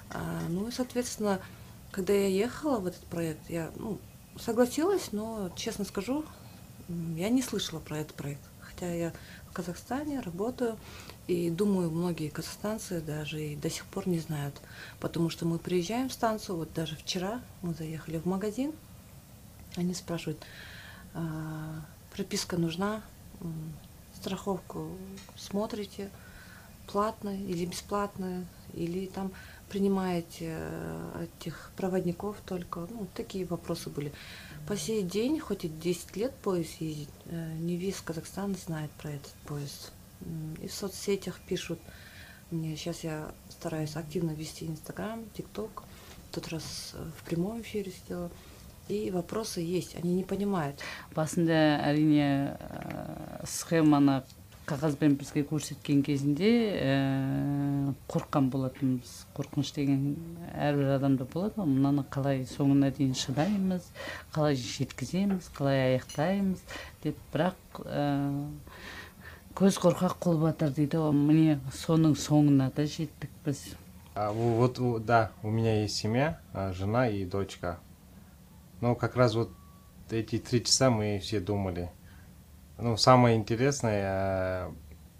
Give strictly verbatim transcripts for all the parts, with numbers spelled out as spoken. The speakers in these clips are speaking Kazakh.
А, ну и, соответственно, когда я ехала в этот проект, я ну, согласилась, но, честно скажу, м, я не слышала про этот проект. Хотя я в Казахстане работаю, и думаю, многие казахстанцы даже и до сих пор не знают. Потому что мы приезжаем в станцию, вот даже вчера мы заехали в магазин, они спрашивают, «А, прописка нужна, м, страховку смотрите, платная или бесплатная, или там принимаете э, этих проводников только. Ну, такие вопросы были. По сей день, хоть и десять лет поезд ездит, э, не весь Казахстан знает про этот поезд. М, И в соцсетях пишут мне. Сейчас я стараюсь активно вести Инстаграм, ТикТок. В тот раз э, в прямом эфире сделала. И вопросы есть, они не понимают. Басында әрине ә, схеманы қағазбен бізге көрсеткен кезінде ә, қорыққан болатынбыз. Қорқыныш деген әрбір адамда болады ғой, мынаны қалай соңына дейін шыдаймыз, қалай жеткіземіз, қалай аяқтаймыз деп. Бірақ ә, көз қорқақ қол батыр дейді ғой, міне соның соңына да жеттік біз. А, вот, вот, да, у меня есть семья, а, жена и дочка. Ну, как раз вот эти три часа мы все думали. Ну, самое интересное,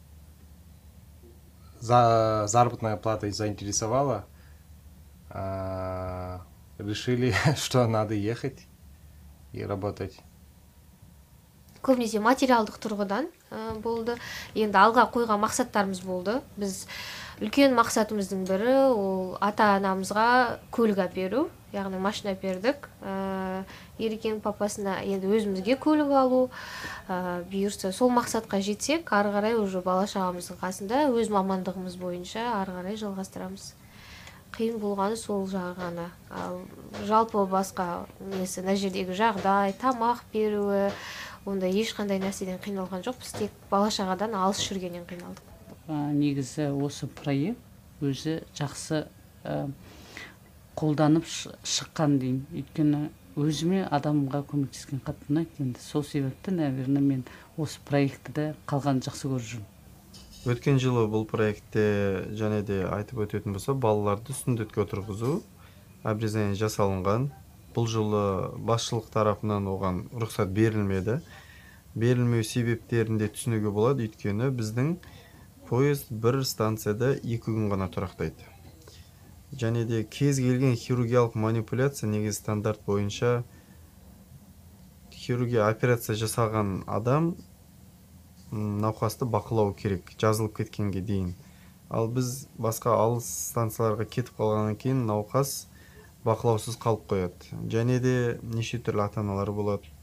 за заработная плата заинтересовала. А, решили, что надо ехать и работать. Көбінесе материалдық тұрғыдан ә, болды. Енді алға қойған мақсаттарымыз болды. Біз үлкен мақсатымыздың бірі ол ата-анамызға көлік әперу, яғни машина бердік. Ә, Ерекең папасына енді өзімізге көлік алу, ә, бұйырса сол мақсатқа жетсек, ары қарай уже бала-шағамыздың қасында өз мамандығымыз бойынша ары қарай жалғастырамыз. Қиын болғаны сол жағы ғана. Ал жалпы басқа несі, мына жердегі жағдай, тамақ беруі, онда ешқандай нәрседен қиналған жоқ. Біз тек бала-шағадан алыс жүргеннен қиналдық. Ә, негізі осы проект өзі жақсы ә, қолданып ш- шыққан деймін. Өйткені өзіме адамға көмектескен қатты ұнайды. Енді сол себепті, наверное, мен осы проектті де қалған жақсы көріп жүрмін. Өткен жылы бұл проектте және де айтып өтетін болса, балаларды сүндетке отырғызу обрезание жасалынған. Бұл жылы басшылық тарапынан оған рұқсат берілмеді. Берілмеу себептерін де түсінуге болады, өйткені біздің поезд бір станцияда екі күн ғана тұрақтайды. Және де кез келген хирургиялық манипуляция негізі стандарт бойынша хирургия операция жасаған адам м, науқасты бақылау керек, жазылып кеткенге дейін. Ал біз басқа алыс станцияларға кетіп қалғаннан кейін науқас бақылаусыз қалып қояды. Және де неше түрлі ата-аналар болады.